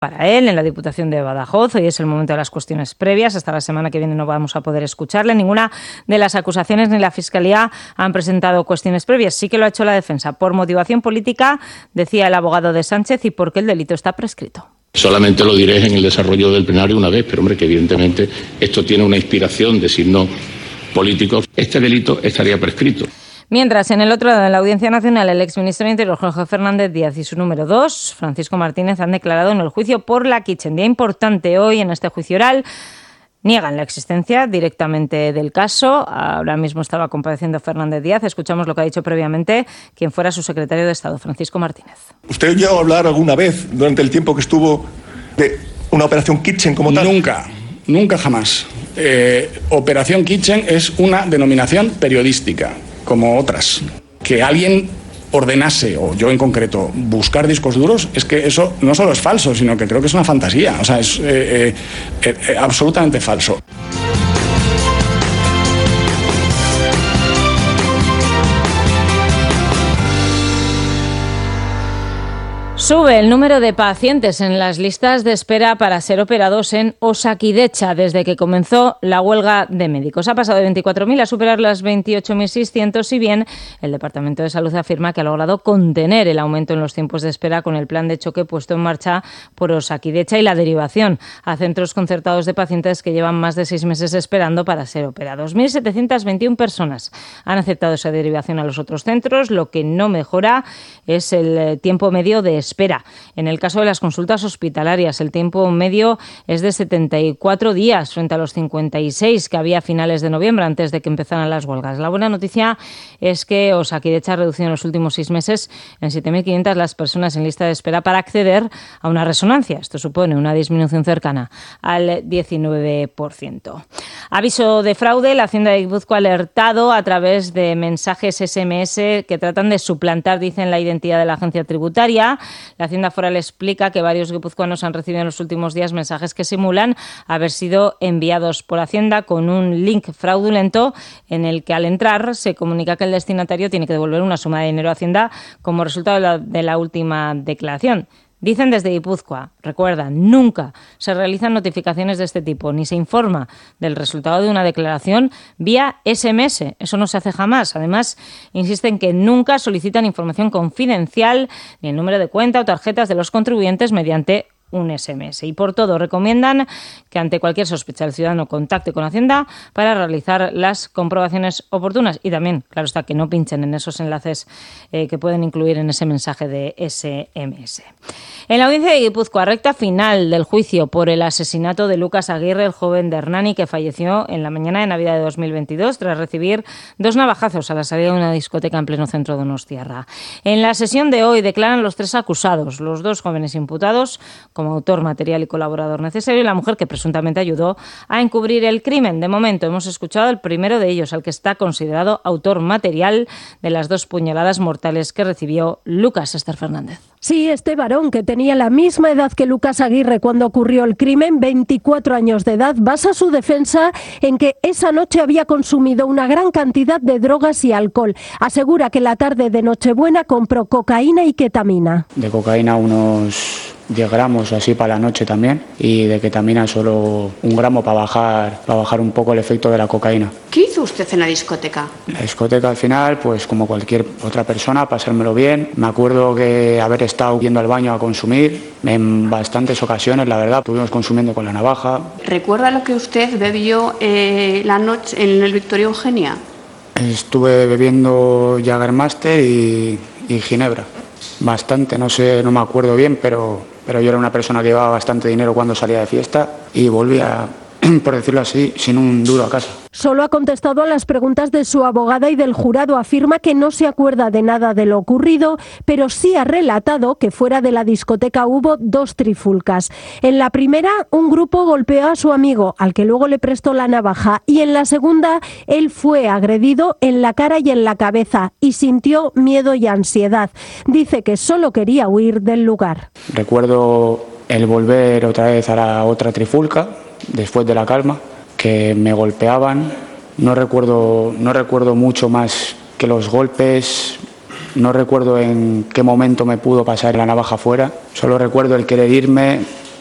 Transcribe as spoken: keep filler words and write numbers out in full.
para él en la Diputación de Badajoz. Hoy es el momento de las cuestiones previas. Hasta la semana que viene no vamos a poder escucharle. Ninguna de las acusaciones ni la Fiscalía han presentado cuestiones previas. Sí que lo ha hecho la defensa. Por motivación política, decía el abogado de Sánchez, y porque el delito está prescrito. Solamente lo diré en el desarrollo del plenario una vez, pero hombre, que evidentemente esto tiene una inspiración de signos políticos. Este delito estaría prescrito. Mientras, en el otro lado de la Audiencia Nacional, el exministro de Interior, Jorge Fernández Díaz, y su número dos, Francisco Martínez, han declarado en el juicio por la Kitchen. Día importante hoy en este juicio oral. Niegan la existencia directamente del caso. Ahora mismo estaba compareciendo Fernández Díaz. Escuchamos lo que ha dicho previamente quien fuera su secretario de Estado, Francisco Martínez. ¿Usted llegó a hablar alguna vez durante el tiempo que estuvo de una operación Kitchen como tal? Nunca, nunca jamás. Eh, operación Kitchen es una denominación periodística, como otras. Que alguien ordenase, o yo en concreto, buscar discos duros, es que eso no solo es falso, sino que creo que es una fantasía. O sea, es eh, eh, eh, absolutamente falso. Sube el número de pacientes en las listas de espera para ser operados en Osakidetza desde que comenzó la huelga de médicos. Ha pasado de veinticuatro mil a superar las veintiocho mil seiscientos, si bien el Departamento de Salud afirma que ha logrado contener el aumento en los tiempos de espera con el plan de choque puesto en marcha por Osakidetza y la derivación a centros concertados de pacientes que llevan más de seis meses esperando para ser operados. mil setecientas veintiuna personas han aceptado esa derivación a los otros centros. Lo que no mejora es el tiempo medio de espera. Espera. En el caso de las consultas hospitalarias, el tiempo medio es de setenta y cuatro días frente a los cincuenta y seis que había a finales de noviembre, antes de que empezaran las huelgas. La buena noticia es que Osakidetza ha reducido en los últimos seis meses en siete mil quinientas las personas en lista de espera para acceder a una resonancia. Esto supone una disminución cercana al diecinueve por ciento. Aviso de fraude. La Hacienda de Guipúzcoa ha alertado a través de mensajes ese eme ese que tratan de suplantar, dicen, la identidad de la agencia tributaria. La Hacienda Foral explica que varios guipuzcoanos han recibido en los últimos días mensajes que simulan haber sido enviados por Hacienda con un link fraudulento en el que al entrar se comunica que el destinatario tiene que devolver una suma de dinero a Hacienda como resultado de la, de la última declaración. Dicen desde Guipúzcoa, recuerdan, nunca se realizan notificaciones de este tipo, ni se informa del resultado de una declaración vía ese eme ese. Eso no se hace jamás. Además, insisten que nunca solicitan información confidencial, ni el número de cuenta o tarjetas de los contribuyentes mediante un ese eme ese. Y por todo, recomiendan que ante cualquier sospecha el ciudadano contacte con Hacienda para realizar las comprobaciones oportunas. Y también, claro está, que no pinchen en esos enlaces eh, que pueden incluir en ese mensaje de ese eme ese. En la audiencia de Guipúzcoa, recta final del juicio por el asesinato de Lucas Aguirre, el joven de Hernani, que falleció en la mañana de Navidad de dos mil veintidós tras recibir dos navajazos a la salida de una discoteca en pleno centro de Donostiarra. En la sesión de hoy declaran los tres acusados, los dos jóvenes imputados como autor material y colaborador necesario, y la mujer que presuntamente ayudó a encubrir el crimen. De momento hemos escuchado al primero de ellos, al que está considerado autor material de las dos puñaladas mortales que recibió Lucas. Esther Fernández. Sí, este varón, que tenía la misma edad que Lucas Aguirre cuando ocurrió el crimen, veinticuatro años de edad, basa su defensa en que esa noche había consumido una gran cantidad de drogas y alcohol. Asegura que la tarde de Nochebuena compró cocaína y ketamina. De cocaína unos diez gramos así para la noche también, y de ketamina solo un gramo para bajar, para bajar un poco el efecto de la cocaína. ¿Qué hizo usted en la discoteca? En la discoteca al final, pues como cualquier otra persona, pasármelo bien. Me acuerdo que haber estado yendo al baño a consumir en bastantes ocasiones, la verdad, estuvimos consumiendo con la navaja. ¿Recuerda lo que usted bebió eh, la noche en el Victoria Eugenia? Estuve bebiendo Jägermeister y, y Ginebra. Bastante, no sé, no me acuerdo bien, pero, pero yo era una persona que llevaba bastante dinero cuando salía de fiesta y volvía, por decirlo así, sin un duro a casa. Solo ha contestado a las preguntas de su abogada y del jurado. Afirma que no se acuerda de nada de lo ocurrido, pero sí ha relatado que fuera de la discoteca hubo dos trifulcas. En la primera, un grupo golpeó a su amigo, al que luego le prestó la navaja, y en la segunda, él fue agredido en la cara y en la cabeza y sintió miedo y ansiedad. Dice que solo quería huir del lugar. Recuerdo el volver otra vez a la otra trifulca, después de la calma, que me golpeaban. No recuerdo, no recuerdo mucho más que los golpes, no recuerdo en qué momento me pudo pasar la navaja fuera, solo recuerdo el querer irme,